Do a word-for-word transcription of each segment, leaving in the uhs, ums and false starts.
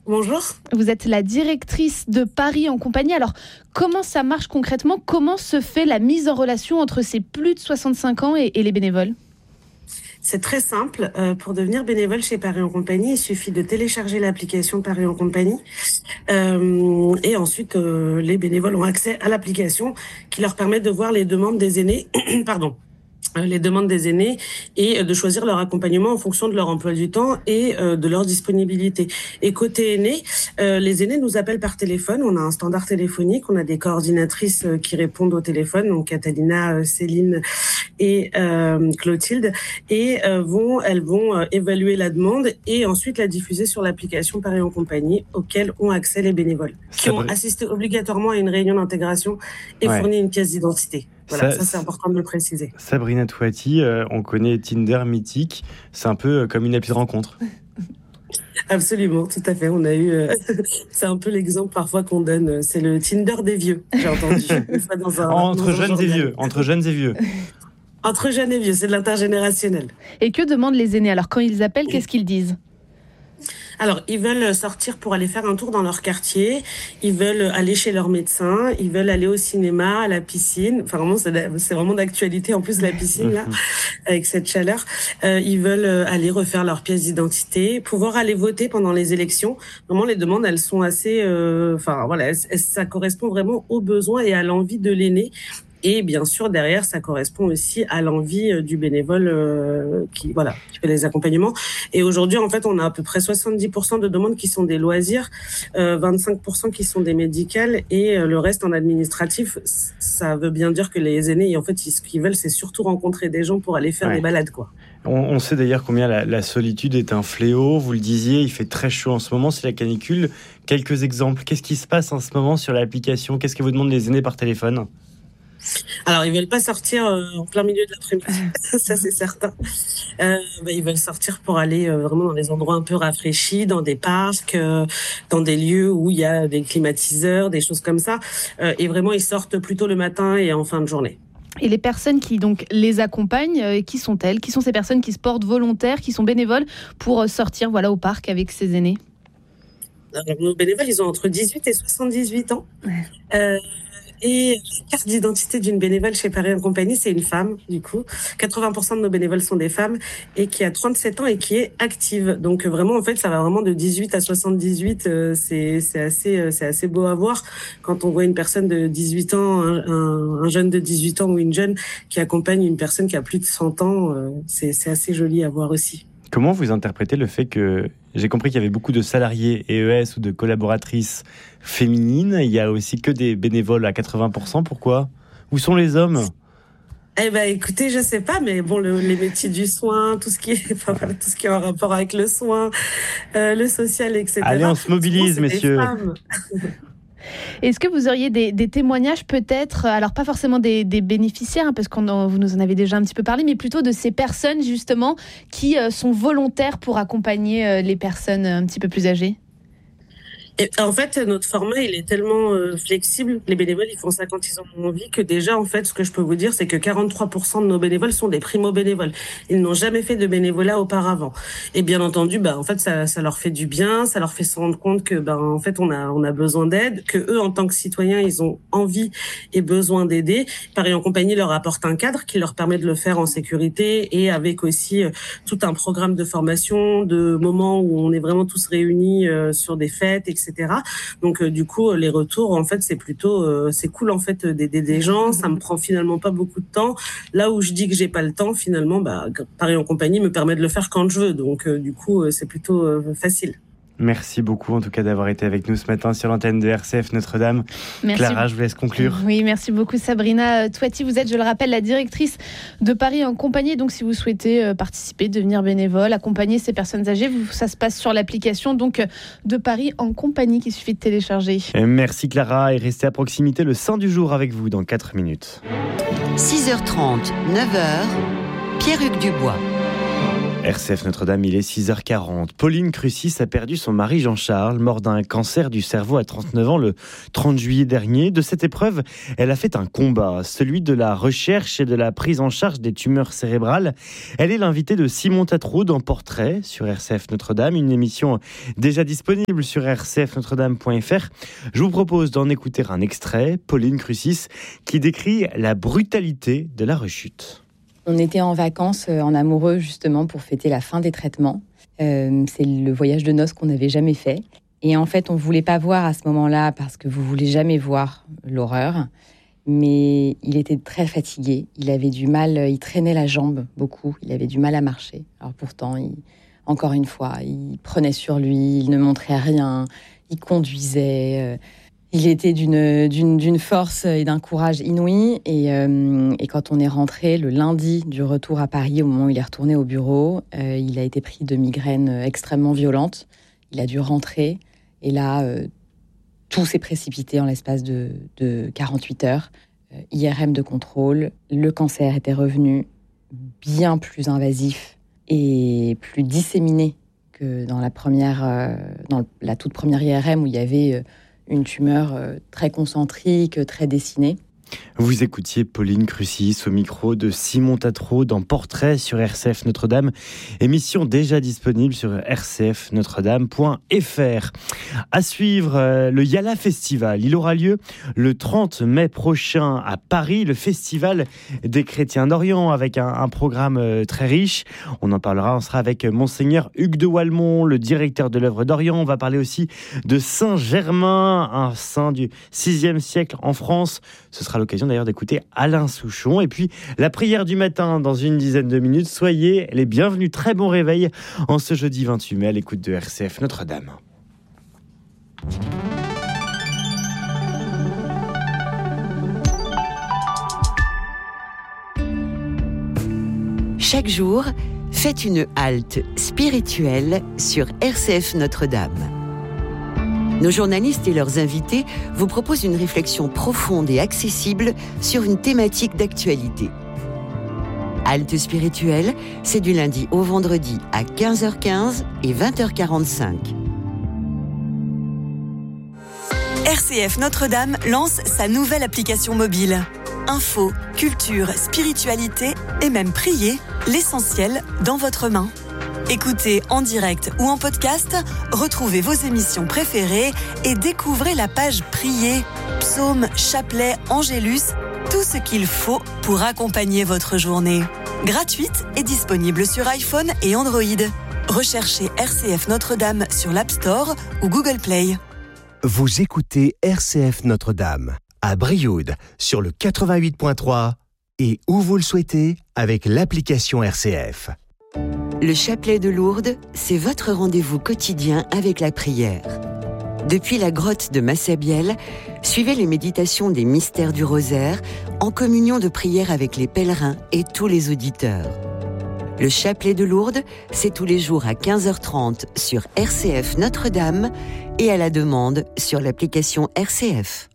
Bonjour. Vous êtes la directrice de Paris en compagnie. Alors, comment ça marche concrètement ? Comment se fait la mise en relation entre ces plus de soixante-cinq ans et, et les bénévoles ? C'est très simple. Euh, pour devenir bénévole chez Paris en compagnie, il suffit de télécharger l'application Paris en compagnie. Euh, et ensuite, euh, les bénévoles ont accès à l'application qui leur permet de voir les demandes des aînés. Pardon. les demandes des aînés et de choisir leur accompagnement en fonction de leur emploi du temps et euh, de leur disponibilité. Et côté aînés, euh, les aînés nous appellent par téléphone. On a un standard téléphonique, on a des coordinatrices euh, qui répondent au téléphone, donc Catalina, euh, Céline et euh, Clotilde, et euh, vont, elles vont euh, évaluer la demande et ensuite la diffuser sur l'application Paris en compagnie auquel ont accès les bénévoles, qui ont assisté obligatoirement à une réunion d'intégration et ouais. fourni une pièce d'identité. Voilà, ça, ça c'est important de le préciser. Sabrina Touati, euh, on connaît Tinder mythique, c'est un peu comme une appli de rencontre. Absolument, tout à fait. On a eu, euh, c'est un peu l'exemple parfois qu'on donne. C'est le Tinder des vieux, j'ai entendu. Une fois dans un, entre dans jeunes un et vieux, entre jeunes et vieux. Entre jeunes et vieux, c'est de l'intergénérationnel. Et que demandent les aînés ? Alors quand ils appellent, qu'est-ce qu'ils disent ? Alors, ils veulent sortir pour aller faire un tour dans leur quartier, ils veulent aller chez leur médecin, ils veulent aller au cinéma, à la piscine. Enfin, vraiment, c'est, c'est vraiment d'actualité. En plus, la piscine, là, avec cette chaleur. Euh, ils veulent aller refaire leur pièce d'identité, pouvoir aller voter pendant les élections. Vraiment, les demandes, elles sont assez... Euh, enfin, voilà, elles, ça correspond vraiment aux besoins et à l'envie de l'aîné. Et bien sûr, derrière, ça correspond aussi à l'envie du bénévole euh, qui, voilà, qui fait les accompagnements. Et aujourd'hui, en fait, on a à peu près soixante-dix pour cent de demandes qui sont des loisirs, euh, vingt-cinq pour cent qui sont des médicales et euh, le reste en administratif. Ça veut bien dire que les aînés, en fait, ce qu'ils veulent, c'est surtout rencontrer des gens pour aller faire ouais. des balades, quoi. On, on sait d'ailleurs combien la, la solitude est un fléau. Vous le disiez, il fait très chaud en ce moment, c'est la canicule. Quelques exemples. Qu'est-ce qui se passe en ce moment sur l'application ? Qu'est-ce que vous demandent les aînés par téléphone ? Alors, ils veulent pas sortir euh, en plein milieu de l'après-midi, ça c'est certain. Euh, bah, ils veulent sortir pour aller euh, vraiment dans des endroits un peu rafraîchis, dans des parcs, euh, dans des lieux où il y a des climatiseurs, des choses comme ça. Euh, et vraiment, ils sortent plutôt le matin et en fin de journée. Et les personnes qui donc les accompagnent, euh, qui sont-elles ? Qui sont ces personnes qui se portent volontaires, qui sont bénévoles pour sortir voilà, au parc avec ces aînés ? Alors, nos bénévoles, ils ont entre dix-huit et soixante-dix-huit ans. Ouais. Euh, Et la carte d'identité d'une bénévole chez Paris en compagnie, c'est une femme, du coup. quatre-vingts pour cent de nos bénévoles sont des femmes et qui a trente-sept ans et qui est active. Donc vraiment, en fait, ça va vraiment de dix-huit à soixante-dix-huit. Euh, c'est, c'est assez, euh, c'est assez beau à voir quand on voit une personne de dix-huit ans, un, un, un jeune de dix-huit ans ou une jeune qui accompagne une personne qui a plus de cent ans. Euh, c'est, c'est assez joli à voir aussi. Comment vous interprétez le fait que, j'ai compris qu'il y avait beaucoup de salariés E E S ou de collaboratrices féminines, il y a aussi que des bénévoles à quatre-vingts pour cent, pourquoi ? Où sont les hommes ? Eh ben, écoutez, je sais pas, mais bon, le, les métiers du soin, tout ce qui est, enfin, voilà, tout ce qui est en rapport avec le soin, euh, le social, et cetera. Allez, on se mobilise, souvent, messieurs. Est-ce que vous auriez des, des témoignages peut-être, alors pas forcément des, des bénéficiaires, hein, parce que vous nous en avez déjà un petit peu parlé, mais plutôt de ces personnes justement qui euh, sont volontaires pour accompagner euh, les personnes un petit peu plus âgées ? Et en fait, notre format, il est tellement euh, flexible. Les bénévoles, ils font ça quand ils en ont envie, que déjà, en fait, ce que je peux vous dire, c'est que quarante-trois pour cent de nos bénévoles sont des primo-bénévoles. Ils n'ont jamais fait de bénévolat auparavant. Et bien entendu, bah, en fait, ça, ça leur fait du bien, ça leur fait se rendre compte que, bah, en fait, on a, on a besoin d'aide, que eux, en tant que citoyens, ils ont envie et besoin d'aider. Paris en compagnie leur apporte un cadre qui leur permet de le faire en sécurité et avec aussi euh, tout un programme de formation, de moments où on est vraiment tous réunis euh, sur des fêtes, et cetera. Donc euh, du coup les retours en fait c'est plutôt euh, c'est cool en fait d'aider des gens, ça me prend finalement pas beaucoup de temps. Là où je dis que j'ai pas le temps, finalement bah Paris en compagnie me permet de le faire quand je veux. Donc euh, du coup euh, c'est plutôt euh, facile. Merci beaucoup en tout cas d'avoir été avec nous ce matin sur l'antenne de R C F Notre-Dame. Merci. Clara, je vous laisse conclure. Oui, merci beaucoup Sabrina Touati. Vous êtes, je le rappelle, la directrice de Paris en compagnie. Donc si vous souhaitez participer, devenir bénévole, accompagner ces personnes âgées, ça se passe sur l'application donc de Paris en compagnie qu'il suffit de télécharger. Et merci Clara et restez à proximité, le Saint du jour avec vous dans quatre minutes. six heures trente, neuf heures, Pierre-Hugues Dubois. R C F Notre-Dame, il est six heures quarante. Pauline Crucis a perdu son mari Jean-Charles, mort d'un cancer du cerveau à trente-neuf ans le trente juillet dernier. De cette épreuve, elle a fait un combat, celui de la recherche et de la prise en charge des tumeurs cérébrales. Elle est l'invitée de Simon Tatro dans Portrait sur R C F Notre-Dame, une émission déjà disponible sur r c f notre dame point f r. Je vous propose d'en écouter un extrait, Pauline Crucis, qui décrit la brutalité de la rechute. On était en vacances en amoureux justement pour fêter la fin des traitements. Euh, c'est le voyage de noces qu'on n'avait jamais fait. Et en fait, on ne voulait pas voir à ce moment-là parce que vous ne voulez jamais voir l'horreur. Mais il était très fatigué. Il avait du mal, il traînait la jambe beaucoup. Il avait du mal à marcher. Alors pourtant, il, encore une fois, il prenait sur lui, il ne montrait rien, il conduisait... Euh, Il était d'une, d'une, d'une force et d'un courage inouï. Et, euh, et quand on est rentré le lundi du retour à Paris, au moment où il est retourné au bureau, euh, il a été pris de migraines extrêmement violentes. Il a dû rentrer. Et là, euh, tout s'est précipité en l'espace de, de quarante-huit heures. Euh, I R M de contrôle. Le cancer était revenu bien plus invasif et plus disséminé que dans la, première, euh, dans la toute première I R M où il y avait... Euh, une tumeur très concentrique, très dessinée. Vous écoutiez Pauline Crucis au micro de Simon Tatro dans Portrait sur R C F Notre-Dame, émission déjà disponible sur r c f notre dame point f r. À suivre, euh, le Yala Festival. Il aura lieu le trente mai prochain à Paris, le Festival des Chrétiens d'Orient, avec un, un programme euh, très riche. On en parlera, on sera avec Monseigneur Hugues de Walmont, le directeur de l'œuvre d'Orient. On va parler aussi de Saint-Germain, un saint du sixième siècle en France. Ce sera l'occasion d'ailleurs d'écouter Alain Souchon. Et puis, la prière du matin dans une dizaine de minutes. Soyez les bienvenus. Très bon réveil en ce jeudi vingt-huit mai à l'écoute de R C F Notre-Dame. Chaque jour, faites une halte spirituelle sur R C F Notre-Dame. Nos journalistes et leurs invités vous proposent une réflexion profonde et accessible sur une thématique d'actualité. Halte spirituelle, c'est du lundi au vendredi à quinze heures quinze et vingt heures quarante-cinq. R C F Notre-Dame lance sa nouvelle application mobile. Info, culture, spiritualité et même prier, l'essentiel dans votre main. Écoutez en direct ou en podcast, retrouvez vos émissions préférées et découvrez la page Prier, psaumes, chapelets, angélus, tout ce qu'il faut pour accompagner votre journée. Gratuite et disponible sur iPhone et Android. Recherchez R C F Notre-Dame sur l'App Store ou Google Play. Vous écoutez R C F Notre-Dame à Brioude sur le quatre-vingt-huit point trois et où vous le souhaitez avec l'application R C F. Le chapelet de Lourdes, c'est votre rendez-vous quotidien avec la prière. Depuis la grotte de Massabielle, suivez les méditations des mystères du rosaire en communion de prière avec les pèlerins et tous les auditeurs. Le chapelet de Lourdes, c'est tous les jours à quinze heures trente sur R C F Notre-Dame et à la demande sur l'application R C F.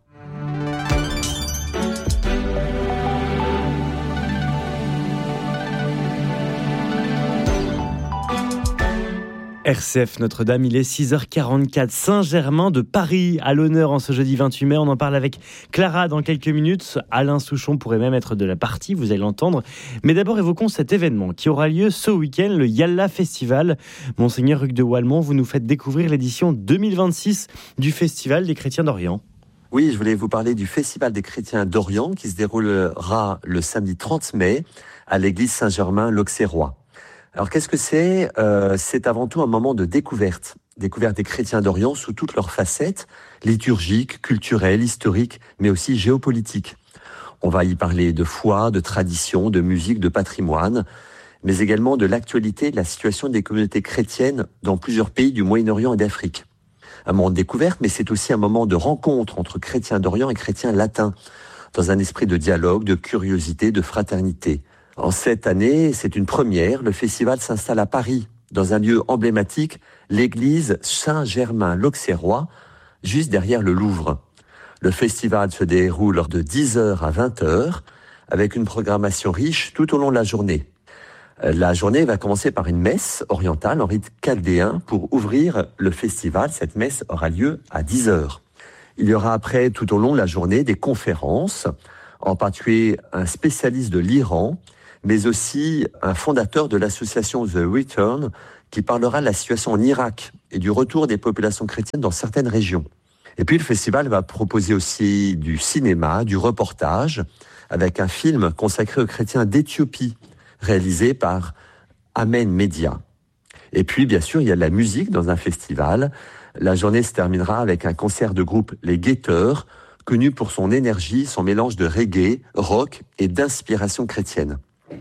R C F Notre-Dame, il est six heures quarante-quatre. Saint-Germain de Paris à l'honneur en ce jeudi vingt-huit mai. On en parle avec Clara dans quelques minutes. Alain Souchon pourrait même être de la partie, vous allez l'entendre. Mais d'abord, évoquons cet événement qui aura lieu ce week-end, le Yala Festival. Monseigneur Hugues de Walmont, vous nous faites découvrir l'édition deux mille vingt-six du Festival des Chrétiens d'Orient. Oui, je voulais vous parler du Festival des Chrétiens d'Orient qui se déroulera le samedi trente mai à l'église Saint-Germain, l'Auxerrois. Alors qu'est-ce que c'est ? euh, C'est avant tout un moment de découverte. Découverte des chrétiens d'Orient sous toutes leurs facettes, liturgiques, culturelles, historiques, mais aussi géopolitiques. On va y parler de foi, de tradition, de musique, de patrimoine, mais également de l'actualité et de la situation des communautés chrétiennes dans plusieurs pays du Moyen-Orient et d'Afrique. Un moment de découverte, mais c'est aussi un moment de rencontre entre chrétiens d'Orient et chrétiens latins, dans un esprit de dialogue, de curiosité, de fraternité. En cette année, c'est une première, le festival s'installe à Paris, dans un lieu emblématique, l'église Saint-Germain l'Auxerrois, juste derrière le Louvre. Le festival se déroule de dix heures à vingt heures, avec une programmation riche tout au long de la journée. La journée va commencer par une messe orientale en rite chaldéen pour ouvrir le festival. Cette messe aura lieu à dix heures. Il y aura après, tout au long de la journée, des conférences, en particulier un spécialiste de l'Iran, mais aussi un fondateur de l'association The Return, qui parlera de la situation en Irak et du retour des populations chrétiennes dans certaines régions. Et puis le festival va proposer aussi du cinéma, du reportage, avec un film consacré aux chrétiens d'Éthiopie, réalisé par Amen Media. Et puis, bien sûr, il y a de la musique dans un festival. La journée se terminera avec un concert de groupe Les Guetteurs, connu pour son énergie, son mélange de reggae, rock et d'inspiration chrétienne.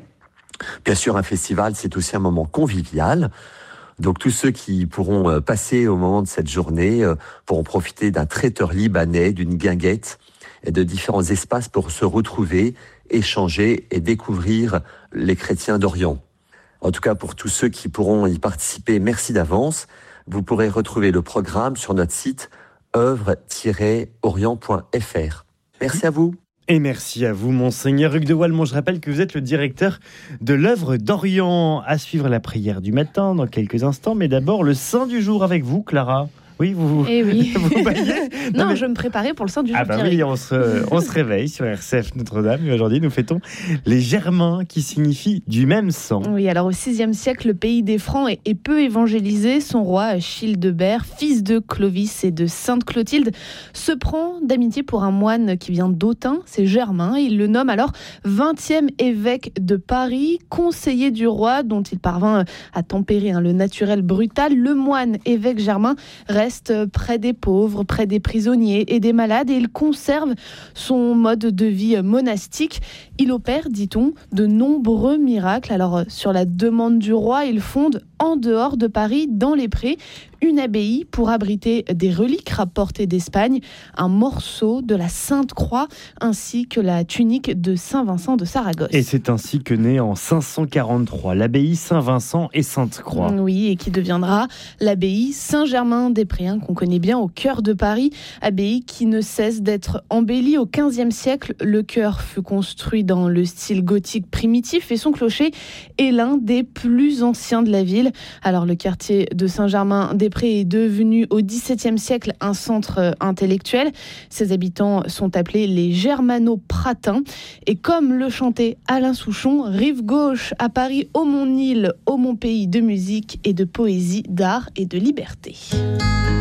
Bien sûr, un festival, c'est aussi un moment convivial. Donc, tous ceux qui pourront passer au moment de cette journée pourront profiter d'un traiteur libanais, d'une guinguette et de différents espaces pour se retrouver, échanger et découvrir les chrétiens d'Orient. En tout cas, pour tous ceux qui pourront y participer, merci d'avance. Vous pourrez retrouver le programme sur notre site œuvre tiret orient point f r. Merci à vous. Et merci à vous, Monseigneur Hugues de Walmont. Je rappelle que vous êtes le directeur de l'œuvre d'Orient. À suivre la prière du matin dans quelques instants, mais d'abord le saint du jour avec vous, Clara. Oui, vous, eh oui. vous baillez Non, non mais... je me préparais pour le saint du jour. Ah bah oui, on se, on se réveille sur R C F Notre-Dame. Et aujourd'hui, nous fêtons les Germains, qui signifient du même sang. Oui, alors au sixième siècle, le pays des Francs est, est peu évangélisé. Son roi, Childebert, fils de Clovis et de Sainte Clotilde, se prend d'amitié pour un moine qui vient d'Autun, c'est Germain. Il le nomme alors vingtième évêque de Paris, conseiller du roi, dont il parvint à tempérer hein, le naturel brutal. Le moine évêque Germain reste près des pauvres, près des prisonniers et des malades, et il conserve son mode de vie monastique. Il opère, dit-on, de nombreux miracles. Alors, sur la demande du roi, il fonde en dehors de Paris, dans les prés, une abbaye pour abriter des reliques rapportées d'Espagne, un morceau de la Sainte Croix, ainsi que la tunique de Saint-Vincent de Saragosse. Et c'est ainsi que naît en cinq cent quarante-trois l'abbaye Saint-Vincent et Sainte-Croix. Oui, et qui deviendra l'abbaye Saint-Germain-des-Prés, hein, qu'on connaît bien au cœur de Paris, abbaye qui ne cesse d'être embellie. Au quinzième siècle, le chœur fut construit dans le style gothique primitif et son clocher est l'un des plus anciens de la ville. Alors le quartier de Saint-Germain-des-Prés est devenu au dix-septième siècle un centre intellectuel. Ses habitants sont appelés les Germano-Pratins. Et comme le chantait Alain Souchon, rive gauche à Paris, ô mon île, ô mon pays de musique et de poésie, d'art et de liberté.